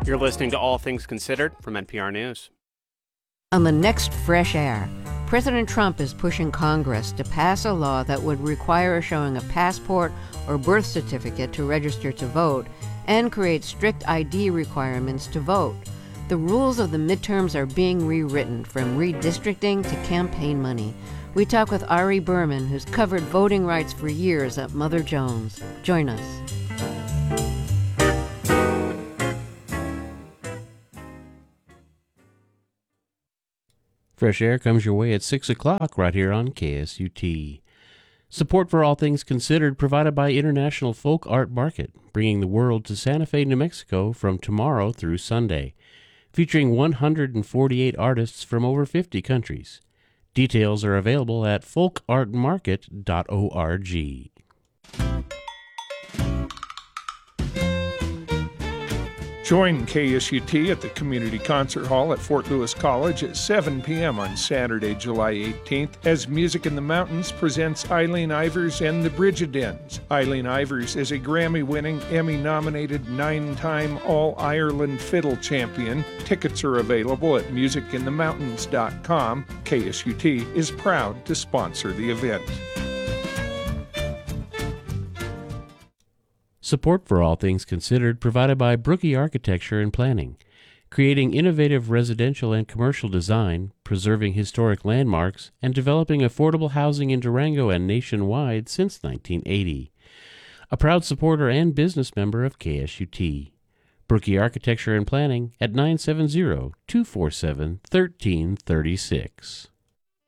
You're listening to All Things Considered from NPR News. On the next Fresh Air, President Trump is pushing Congress to pass a law that would require showing a passport or birth certificate to register to vote and create strict ID requirements to vote. The rules of the midterms are being rewritten, from redistricting to campaign money. We talk with Ari Berman, who's covered voting rights for years at Mother Jones. Join us. Fresh Air comes your way at 6 o'clock right here on KSUT. Support for All Things Considered provided by International Folk Art Market, bringing the world to Santa Fe, New Mexico from tomorrow through Sunday, featuring 148 artists from over 50 countries. Details are available at folkartmarket.org. Join KSUT at the Community Concert Hall at Fort Lewis College at 7 p.m. on Saturday, July 18th, as Music in the Mountains presents Eileen Ivers and the Brigidens. Eileen Ivers is a Grammy-winning, Emmy-nominated, 9-time All-Ireland fiddle champion. Tickets are available at musicinthemountains.com. KSUT is proud to sponsor the event. Support for All Things Considered provided by Brookie Architecture and Planning, creating innovative residential and commercial design, preserving historic landmarks, and developing affordable housing in Durango and nationwide since 1980. A proud supporter and business member of KSUT. Brookie Architecture and Planning at 970-247-1336.